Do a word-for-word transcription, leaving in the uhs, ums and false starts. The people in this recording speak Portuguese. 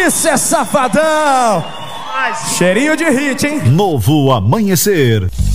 Isso é safadão! Cheirinho de hit, hein? Novo Amanhecer.